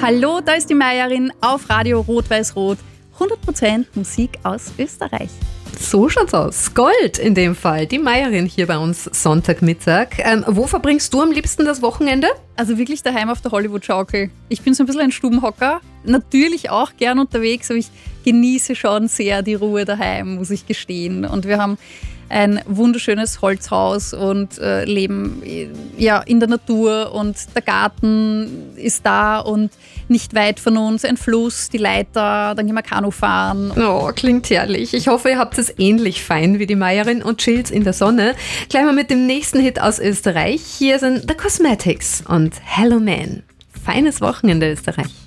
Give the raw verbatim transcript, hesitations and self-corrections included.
Hallo, da ist die Meierin auf Radio Rot-Weiß-Rot. hundert Prozent Musik aus Österreich. So schaut's aus. Gold in dem Fall. Die Meierin hier bei uns Sonntagmittag. Ähm, wo verbringst du am liebsten das Wochenende? Also wirklich daheim auf der Hollywood-Schaukel. Ich bin so ein bisschen ein Stubenhocker. Natürlich auch gern unterwegs, aber ich genieße schon sehr die Ruhe daheim, muss ich gestehen. Und wir haben ein wunderschönes Holzhaus und äh, leben ja, in der Natur und der Garten ist da und nicht weit von uns ein Fluss, die Leiter, dann gehen wir Kanu fahren. Oh, klingt herrlich. Ich hoffe, ihr habt es ähnlich fein wie die Meierin und chillt in der Sonne. Gleich mal mit dem nächsten Hit aus Österreich. Hier sind The Cosmetics und Hello Man. Feines Wochenende, Österreich.